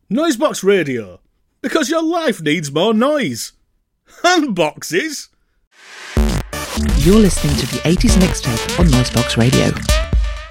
Noisebox Radio, because your life needs more noise. And boxes. You're listening to the 80s Mixtape on Noisebox Radio.